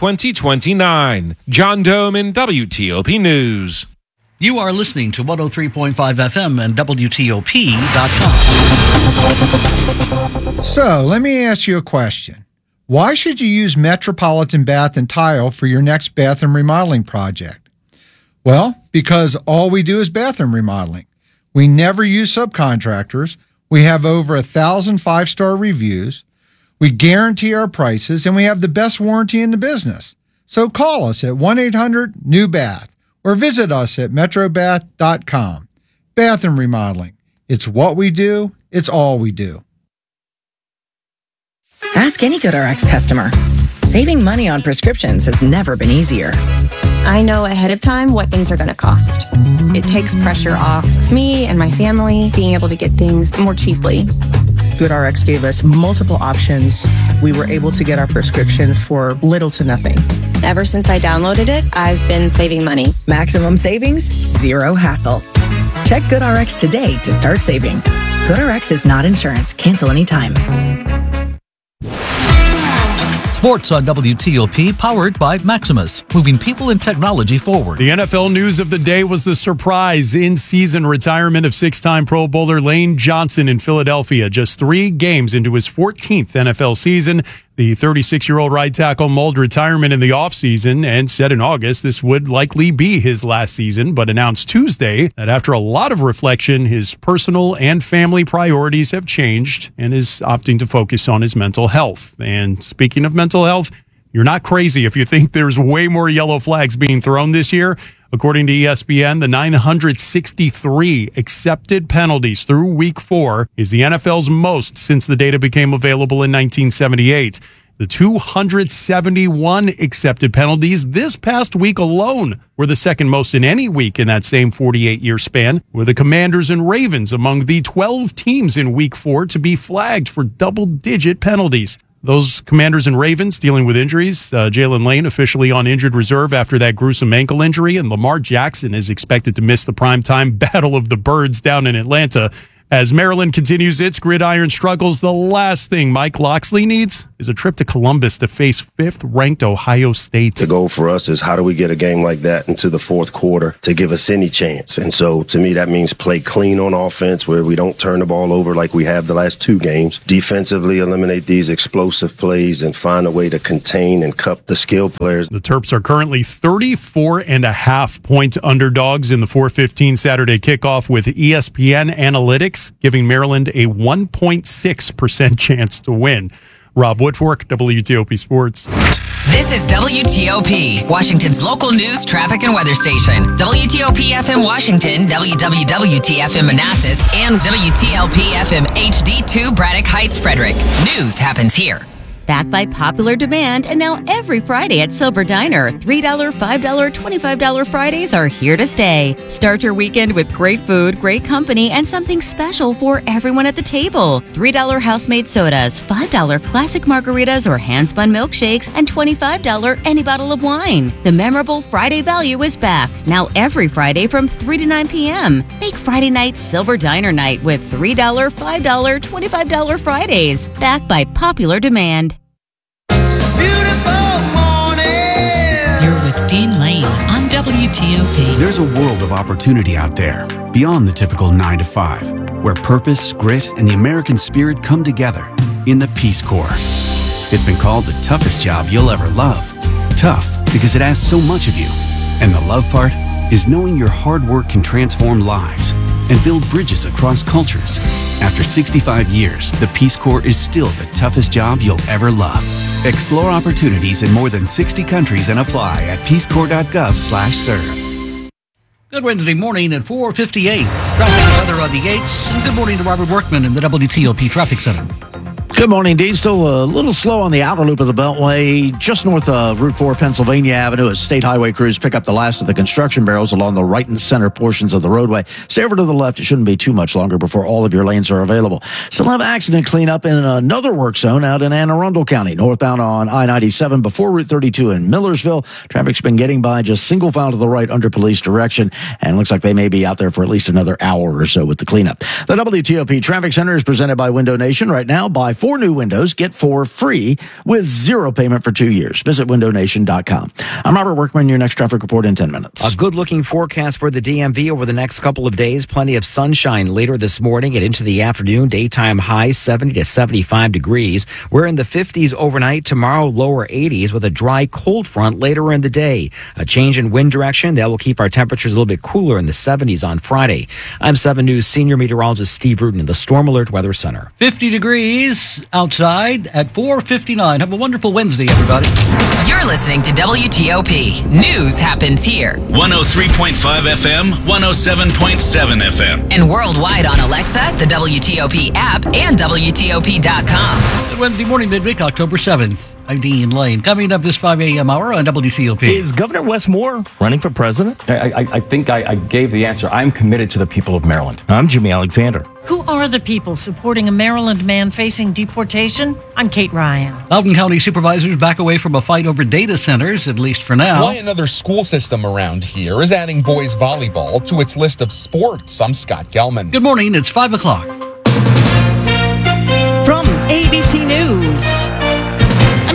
2029. John Doman, WTOP News.
You are listening to 103.5 FM and WTOP.com.
So, let me ask you a question. Why should you use Metropolitan Bath and Tile for your next bathroom remodeling project? Well, because all we do is bathroom remodeling. We never use subcontractors. We have over 1,000 5-star reviews. We guarantee our prices, and we have the best warranty in the business. So call us at 1-800-NEW-BATH or visit us at metrobath.com. Bathroom remodeling. It's what we do. It's all we do.
Ask any GoodRx customer. Saving money on prescriptions has never been easier.
I know ahead of time what things are going to cost. It takes pressure off me and my family being able to get things more cheaply.
GoodRx gave us multiple options. We were able to get our prescription for little to nothing.
Ever since I downloaded it, I've been saving money.
Maximum savings, zero hassle. Check GoodRx today to start saving. GoodRx is not insurance. Cancel anytime.
Sports on WTOP, powered by Maximus, moving people and technology forward.
The NFL news of the day was the surprise in-season retirement of 6-time Pro Bowler Lane Johnson in Philadelphia. Just 3 games into his 14th NFL season, The 36-year-old right tackle mulled retirement in the offseason and said in August this would likely be his last season, but announced Tuesday that after a lot of reflection, his personal and family priorities have changed and is opting to focus on his mental health. And speaking of mental health, you're not crazy if you think there's way more yellow flags being thrown this year. According to ESPN, the 963 accepted penalties through Week 4 is the NFL's most since the data became available in 1978. The 271 accepted penalties this past week alone were the second most in any week in that same 48-year span, with the Commanders and Ravens among the 12 teams in Week 4 to be flagged for double-digit penalties. Those Commanders and Ravens dealing with injuries. Jalen Lane officially on injured reserve after that gruesome ankle injury, and Lamar Jackson is expected to miss the primetime Battle of the Birds down in Atlanta. As Maryland continues its gridiron struggles, the last thing Mike Locksley needs is a trip to Columbus to face 5th-ranked Ohio State.
The goal for us is how do we get a game like that into the fourth quarter to give us any chance? And so, to me, that means play clean on offense where we don't turn the ball over like we have the last 2 games. Defensively, eliminate these explosive plays and find a way to contain and cup the skill players.
The Terps are currently 34.5-point underdogs in the 4:15 Saturday kickoff with ESPN Analytics giving Maryland a 1.6% chance to win. Rob Woodfork, WTOP Sports.
This is WTOP, Washington's local news, traffic, and weather station. WTOP FM Washington, WWWT FM Manassas, and WTLP FM HD2 Braddock Heights, Frederick. News happens here.
Back by popular demand, and now every Friday at Silver Diner, $3, $5, $25 Fridays are here to stay. Start your weekend with great food, great company, and something special for everyone at the table. $3 house-made sodas, $5 classic margaritas or hand-spun milkshakes, and $25 any bottle of wine. The memorable Friday value is back, now every Friday from 3 to 9 p.m. Make Friday night Silver Diner night with $3, $5, $25 Fridays. Back by popular demand.
You're with Dean Lane on WTOP.
There's a world of opportunity out there, beyond the typical 9 to 5, where purpose, grit, and the American spirit come together in the Peace Corps. It's been called the toughest job you'll ever love. Tough because it asks so much of you. And the love part is knowing your hard work can transform lives and build bridges across cultures. After 65 years, the Peace Corps is still the toughest job you'll ever love. Explore opportunities in more than 60 countries and apply at peacecorps.gov/serve.
Good Wednesday morning at 4:58. Traffic and weather on the 8s. And good morning to Robert Workman in the WTOP Traffic Center.
Good morning, Dean. Still a little slow on the outer loop of the Beltway, just north of Route 4 Pennsylvania Avenue as state highway crews pick up the last of the construction barrels along the right and center portions of the roadway. Stay over to the left. It shouldn't be too much longer before all of your lanes are available. Still have accident cleanup in another work zone out in Anne Arundel County, northbound on I-97 before Route 32 in Millersville. Traffic's been getting by just single file to the right under police direction, and looks like they may be out there for at least another hour or so with the cleanup. The WTOP Traffic Center is presented by Window Nation. Right now, buy 4 new windows, get 4 free with 0 payment for 2 years. Visit windownation.com. I'm Robert Workman, your next traffic report in 10 minutes.
A good-looking forecast for the DMV over the next couple of days. Plenty of sunshine later this morning and into the afternoon. Daytime high 70 to 75 degrees. We're in the 50s overnight. Tomorrow, lower 80s with a dry, cold front later in the day. A change in wind direction. That will keep our temperatures a little bit cooler in the 70s on Friday. I'm 7 News senior meteorologist Steve Rudin in the Storm Alert Weather Center.
50 degrees outside at 4:59. Have a wonderful Wednesday, everybody.
You're listening to WTOP. News happens here.
103.5 FM, 107.7 FM.
And worldwide on Alexa, the WTOP app, and WTOP.com.
Good Wednesday morning, midweek, October 7th. I'm Dean Lane. Coming up this 5 a.m. hour on WTOP.
Is Governor Wes Moore running for president?
I think I gave the answer. I'm committed to the people of Maryland.
I'm Jimmy Alexander.
Who are the people supporting a Maryland man facing deportation? I'm Kate Ryan.
Loudoun County supervisors back away from a fight over data centers, at least for now.
Why another school system around here is adding boys volleyball to its list of sports. I'm Scott Gelman.
Good morning. It's 5 o'clock.
From ABC News,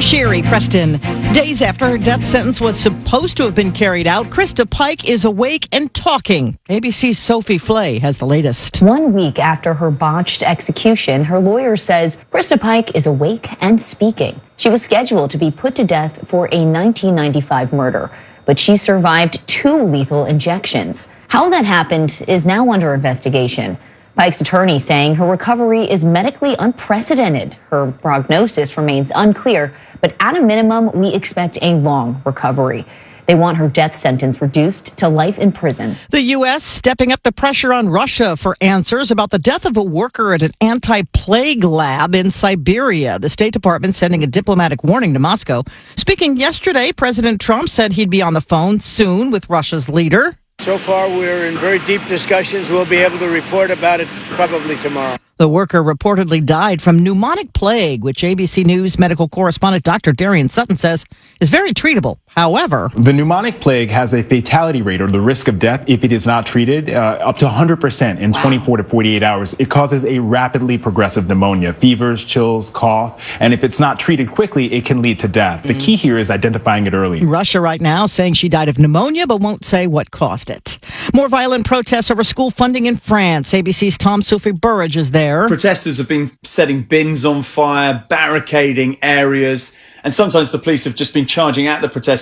Sherry Preston. Days after her death sentence was supposed to have been carried out, Krista Pike is awake and talking. ABC's Sophie Flay has the latest.
1 week after her botched execution, her lawyer says Krista Pike is awake and speaking. She was scheduled to be put to death for a 1995 murder, but she survived 2 lethal injections. How that happened is now under investigation. Pike's attorney saying her recovery is medically unprecedented. Her prognosis remains unclear, but at a minimum, we expect a long recovery. They want her death sentence reduced to life in prison.
The U.S. stepping up the pressure on Russia for answers about the death of a worker at an anti-plague lab in Siberia. The State Department sending a diplomatic warning to Moscow. Speaking yesterday, President Trump said he'd be on the phone soon with Russia's leader.
So far, we're in very deep discussions. We'll be able to report about it probably tomorrow.
The worker reportedly died from pneumonic plague, which ABC News medical correspondent Dr. Darian Sutton says is very treatable. However,
the pneumonic plague has a fatality rate, or the risk of death, if it is not treated, up to 100% in 24 to 48 hours. It causes a rapidly progressive pneumonia, fevers, chills, cough, and if it's not treated quickly, it can lead to death. The key here is identifying it early.
Russia right now saying she died of pneumonia, but won't say what caused it. More violent protests over school funding in France. ABC's Tom Sophie Burridge is there.
Protesters have been setting bins on fire, barricading areas, and sometimes the police have just been charging at the protesters